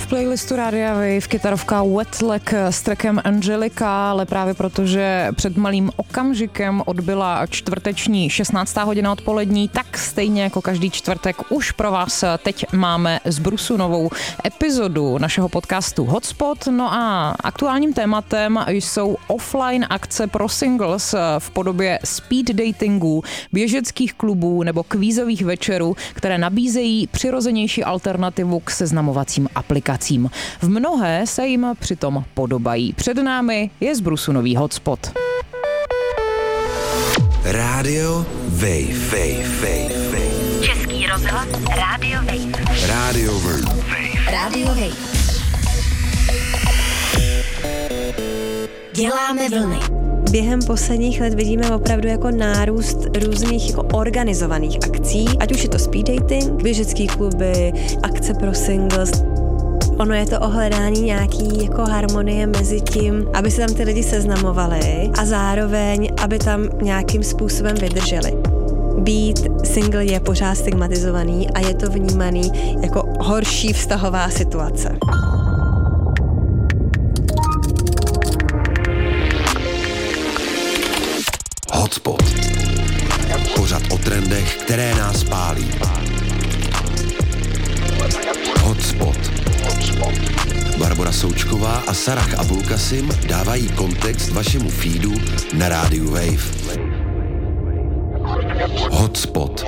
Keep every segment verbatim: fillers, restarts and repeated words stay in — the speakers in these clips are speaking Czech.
playlistu Rádia Wave kytarovka Wetleg s trackem Angelica, ale právě protože před malým okamžikem odbyla čtvrteční šestnáctá hodina odpolední, tak stejně jako každý čtvrtek už pro vás teď máme z Brusu novou epizodu našeho podcastu Hotspot. No a aktuálním tématem jsou offline akce pro singles v podobě speed datingů, běžeckých klubů nebo kvízových večerů, které nabízejí přirozenější alternativu k seznamovacím aplikacím. V mnohé se jim přitom podobají. Před námi je z Brusu nový Hotspot. Rádio Wave, Wave, Wave, Wave. Český rozhlas Rádio Wave. Rádio Wave. Rádio Wave. Děláme vlny. Během posledních let vidíme opravdu jako nárůst různých jako organizovaných akcí, ať už je to speed dating, běžecký kluby, akce pro singles. Ono je to o hledání nějaký jako harmonie mezi tím, aby se tam ty lidi seznamovali a zároveň, aby tam nějakým způsobem vydrželi. Být single je pořád stigmatizovaný a je to vnímaný jako horší vztahová situace. Hotspot. Pořad o trendech, které nás pálí. Hotspot. Barbora Součková a Sarah Abulkasim dávají kontext vašemu feedu na rádiu Wave. Hotspot.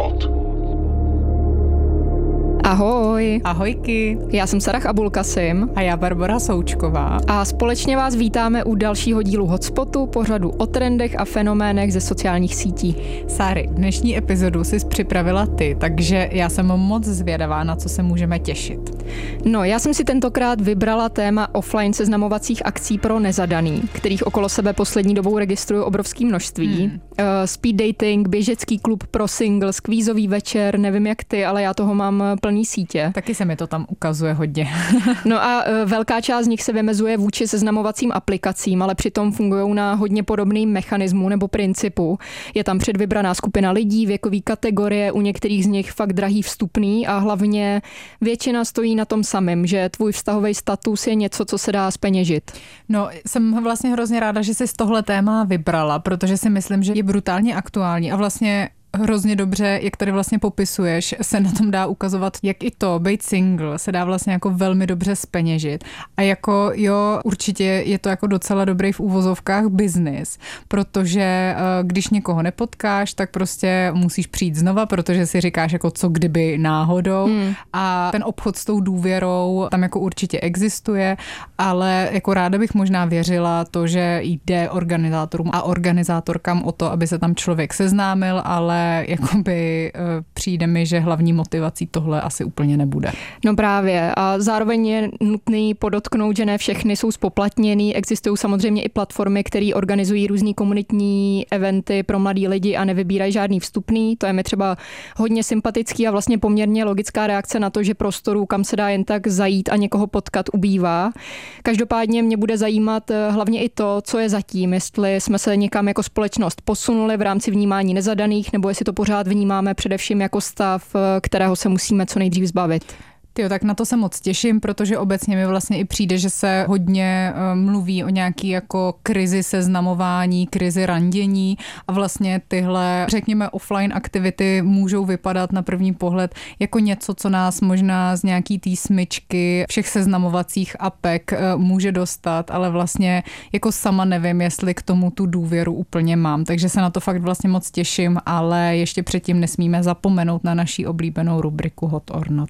Ahoj. Ahojky. Já jsem Sarah Abulkasim. A já Barbora Součková. A společně vás vítáme u dalšího dílu Hotspotu, pořadu o trendech a fenoménech ze sociálních sítí. Sáry, dnešní epizodu jsi připravila ty, takže já jsem moc zvědavá, na co se můžeme těšit. No, já jsem si tentokrát vybrala téma offline seznamovacích akcí pro nezadaný, kterých okolo sebe poslední dobou registruju obrovské množství. Hmm. Uh, speed dating, běžecký klub pro singles, kvízový večer, nevím jak ty, ale já toho mám plný sítě. Taky se mi to tam ukazuje hodně. No a uh, velká část z nich se vymezuje vůči seznamovacím aplikacím, ale přitom fungují na hodně podobným mechanismu nebo principu. Je tam předvybraná skupina lidí, věkový kategorie, u některých z nich fakt drahý vstupný a hlavně většina stojí na tom samém, že tvůj vztahový status je něco, co se dá zpeněžit. No, jsem vlastně hrozně ráda, že jsi z tohle téma vybrala, protože si myslím, že je brutálně aktuální a vlastně hrozně dobře, jak tady vlastně popisuješ, se na tom dá ukazovat, jak i to, být single, se dá vlastně jako velmi dobře zpeněžit. A jako jo, určitě je to jako docela dobrý v úvozovkách biznis, protože když někoho nepotkáš, tak prostě musíš přijít znova, protože si říkáš jako co kdyby náhodou hmm. a ten obchod s tou důvěrou tam jako určitě existuje, ale jako ráda bych možná věřila to, že jde organizátorům a organizátorkám o to, aby se tam člověk seznámil, ale jakoby přijde mi, že hlavní motivací tohle asi úplně nebude. No právě a zároveň je nutný podotknout, že ne všechny jsou spoplatněný. Existují samozřejmě i platformy, které organizují různý komunitní eventy pro mladý lidi a nevybírají žádný vstupný. To je mi třeba hodně sympatický a vlastně poměrně logická reakce na to, že prostorů, kam se dá jen tak zajít a někoho potkat, ubývá. Každopádně mě bude zajímat hlavně i to, co je zatím, jestli jsme se někam jako společnost posunuli v rámci vnímání nezadaných, nebo jestli to pořád vnímáme především jako stav, kterého se musíme co nejdřív zbavit. Tyjo, tak na to se moc těším, protože obecně mi vlastně i přijde, že se hodně uh, mluví o nějaký jako krizi seznamování, krizi randění a vlastně tyhle, řekněme, offline aktivity můžou vypadat na první pohled jako něco, co nás možná z nějaký té smyčky všech seznamovacích apek uh, může dostat, ale vlastně jako sama nevím, jestli k tomu tu důvěru úplně mám, takže se na to fakt vlastně moc těším, ale ještě předtím nesmíme zapomenout na naší oblíbenou rubriku Hot or Not.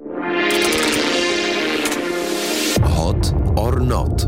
Hot or not.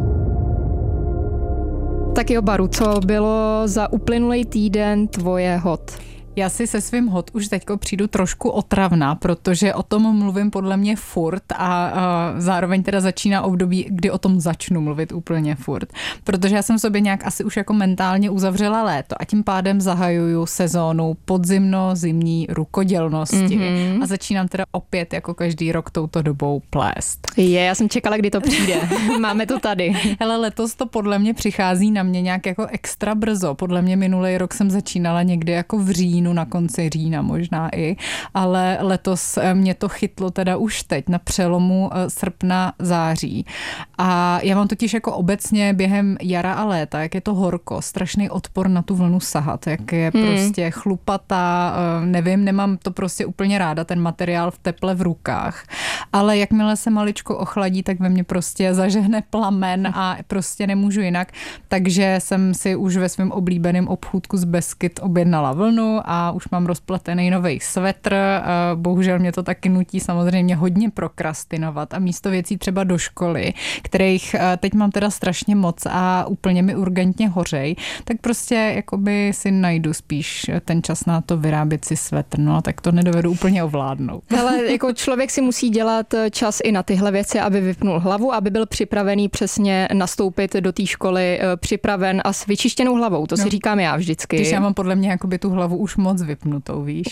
Tak jo, Baru, co bylo za uplynulý týden tvoje hot? Já si se svým hot už teďko přijdu trošku otravná, protože o tom mluvím podle mě furt a, a zároveň teda začíná období, kdy o tom začnu mluvit úplně furt. Protože já jsem v sobě nějak asi už jako mentálně uzavřela léto a tím pádem zahajuju sezónu podzimno-zimní rukodělnosti mm-hmm. a začínám teda opět jako každý rok touto dobou plést. Je, já jsem čekala, kdy to přijde. Máme to tady. Hele, letos to podle mě přichází na mě nějak jako extra brzo. Podle mě minulý rok jsem začínala někdy jako v říjnu termínu na konci října možná i, ale letos mě to chytlo teda už teď na přelomu srpna, září. A já mám totiž jako obecně během jara a léta, jak je to horko, strašný odpor na tu vlnu sahat, jak je hmm. prostě chlupatá, nevím, nemám to prostě úplně ráda, ten materiál v teple v rukách. Ale jakmile se maličko ochladí, tak ve mně prostě zažehne plamen a prostě nemůžu jinak. Takže jsem si už ve svém oblíbeném obchůdku z Beskyt objednala vlnu a už mám rozpletený nový svetr. Bohužel mě to taky nutí samozřejmě hodně prokrastinovat a místo věcí třeba do školy, kterých teď mám teda strašně moc a úplně mi urgentně hořej, tak prostě jakoby si najdu spíš ten čas na to vyrábět si svetr. No, tak to nedovedu úplně ovládnout. Ale jako člověk si musí dělat čas i na tyhle věci, aby vypnul hlavu, aby byl připravený přesně nastoupit do té školy připraven a s vyčištěnou hlavou. To si no. říkám já vždycky. Když já mám podle mě jakoby tu hlavu už moc vypnutou, víš.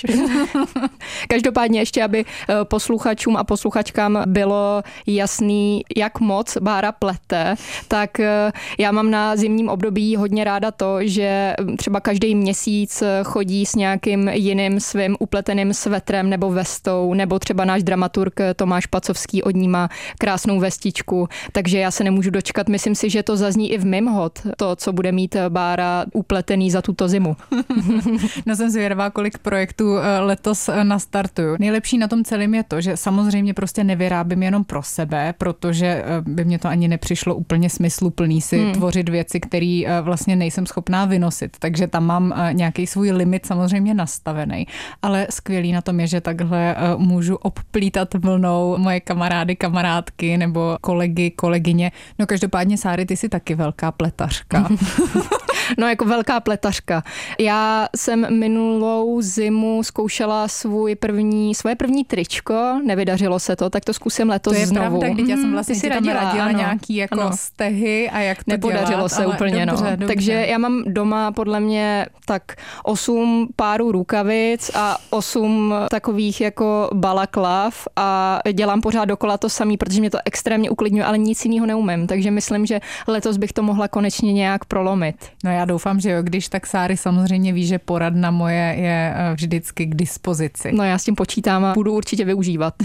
Každopádně ještě, aby posluchačům a posluchačkám bylo jasný, jak moc Bára plete, tak já mám na zimním období hodně ráda to, že třeba každý měsíc chodí s nějakým jiným svým upleteným svetrem nebo vestou, nebo třeba náš dramaturg Tomáš Pacovský od ní má krásnou vestičku, takže já se nemůžu dočkat. Myslím si, že to zazní i v mým hod, to, co bude mít Bára upletený za tuto zimu. No jsem zvědavá, kolik projektů letos nastartuju. Nejlepší na tom celém je to, že samozřejmě prostě nevyrábím jenom pro sebe, protože by mě to ani nepřišlo úplně smysluplný si hmm. tvořit věci, které vlastně nejsem schopná vynosit. Takže tam mám nějaký svůj limit samozřejmě nastavený. Ale skvělý na tom je, že takhle můžu obplítat vlnou moje kamarády, kamarádky nebo kolegy, kolegyně. No každopádně, Sáry, ty jsi taky velká pletařka. No jako velká pletařka. Já jsem minulou zimu zkoušela svůj první, svoje první tričko, nevydařilo se to, tak to zkusím letos znovu. To je znovu. Pravda, když já jsem vlastně Ty si tam radila, radila ano, nějaký jako ano. stehy a jak to Nepodařilo dělat, se úplně, dobře, no. Dobře. Takže já mám doma podle mě tak osm párů rukavic a osm takových jako balaklav a dělám pořád dokola to samý, protože mě to extrémně uklidňuje, ale nic jiného neumím. Takže myslím, že letos bych to mohla konečně nějak prolomit. No já doufám, že jo, když tak Sáry samozřejmě ví, že poradna moje je vždycky k dispozici. No já s tím počítám a budu určitě využívat.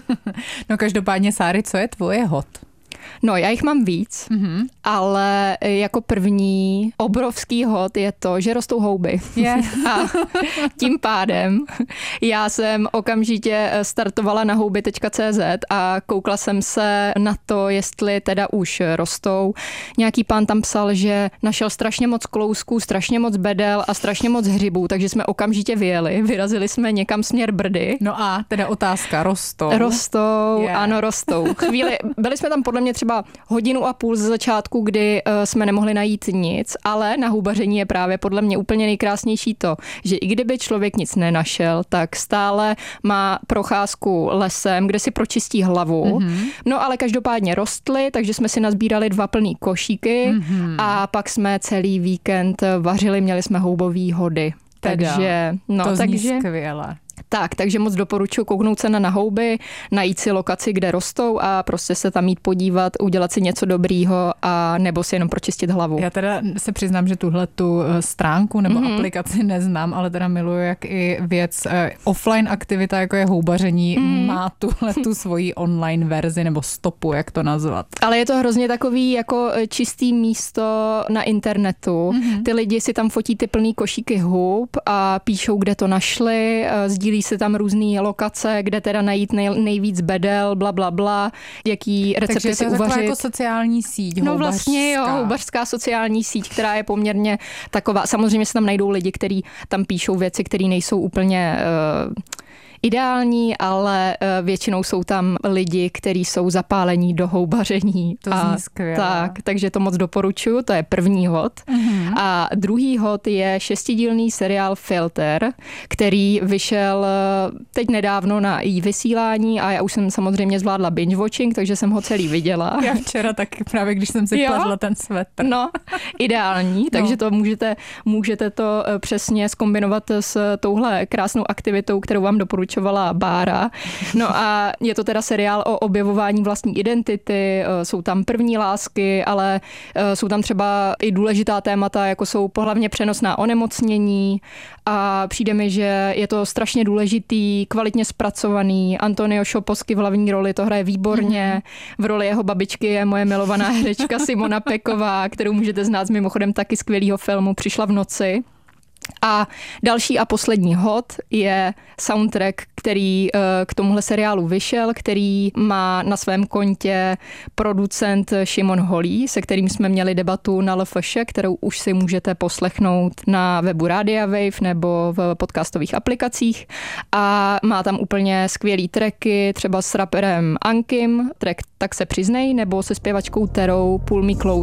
No každopádně, Sáry, co je tvoje hot? No, já jich mám víc, mm-hmm. ale jako první obrovský hod je to, že rostou houby. Yeah. A tím pádem já jsem okamžitě startovala na houby tečka cé zet a koukla jsem se na to, jestli teda už rostou. Nějaký pán tam psal, že našel strašně moc klousků, strašně moc bedel a strašně moc hřibů, takže jsme okamžitě vyjeli, vyrazili jsme někam směr Brdy. No a teda otázka, rostou? Rostou, yeah. Ano, rostou. Chvíli, byli jsme tam podle mě třeba hodinu a půl ze začátku, kdy uh, jsme nemohli najít nic, ale na houbaření je právě podle mě úplně nejkrásnější to, že i kdyby člověk nic nenašel, tak stále má procházku lesem, kde si pročistí hlavu. Mm-hmm. No ale každopádně rostly, takže jsme si nazbírali dva plný košíky mm-hmm. a pak jsme celý víkend vařili, měli jsme houbový hody. Teda, takže, no, to takže, zní skvěle. Tak, takže moc doporučuji kouknout se na houby, najít si lokaci, kde rostou a prostě se tam jít podívat, udělat si něco dobrýho a nebo si jenom pročistit hlavu. Já teda se přiznám, že tuhle tu stránku nebo mm-hmm. aplikaci neznám, ale teda miluji, jak i věc eh, offline aktivita, jako je houbaření, mm. má tuhle tu svoji online verzi nebo stopu, jak to nazvat. Ale je to hrozně takový jako čistý místo na internetu. Mm-hmm. Ty lidi si tam fotí ty plný košíky hub a píšou, kde to našli, sdílí se tam různý lokace, kde teda najít nej, nejvíc bedel, bla, bla, bla, jaký recepty si uvařit. Takže to je taková jako sociální síť, No vlastně jo, houbařská sociální síť, která je poměrně taková. Samozřejmě se tam najdou lidi, kteří tam píšou věci, které nejsou úplně uh, ideální, ale většinou jsou tam lidi, kteří jsou zapálení do houbaření. To zní skvěle. Tak, takže to moc doporučuji, to je první hod. Mm-hmm. A druhý hod je šestidílný seriál Filter, který vyšel teď nedávno na i vysílání a já už jsem samozřejmě zvládla binge watching, takže jsem ho celý viděla. Já včera taky právě, když jsem si pletla ten svetr. No, ideální, takže no. to můžete, můžete to přesně zkombinovat s touhle krásnou aktivitou, kterou vám doporučuji pokračovala Bára. No a je to teda seriál o objevování vlastní identity, jsou tam první lásky, ale jsou tam třeba i důležitá témata, jako jsou pohlavně přenosná onemocnění a přijde mi, že je to strašně důležitý, kvalitně zpracovaný. Antonio Šoposky v hlavní roli to hraje výborně. V roli jeho babičky je moje milovaná herečka Simona Peková, kterou můžete znát z mimochodem taky skvělého filmu Přišla v noci. A další a poslední hod je soundtrack, který k tomuhle seriálu vyšel, který má na svém kontě producent Šimon Holý, se kterým jsme měli debatu na L F Š, kterou už si můžete poslechnout na webu Radia Wave nebo v podcastových aplikacích. A má tam úplně skvělý tracky, třeba s raperem Ankim, track Tak se přiznej, nebo se zpěvačkou Terou Pull Me Closer.